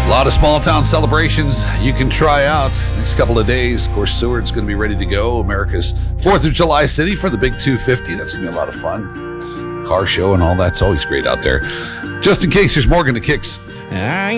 A lot of small town celebrations you can try out next couple of days. Of course, Seward's going to be ready to go. America's 4th of July city for the Big 250. That's going to be a lot of fun. Car show and all that's always great out there. Just in case, there's more going to Kicks.